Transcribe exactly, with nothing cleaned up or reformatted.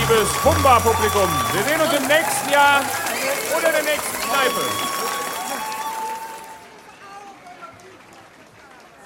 liebes Humba-Publikum. Wir sehen uns im nächsten Jahr oder der nächsten Kneipe.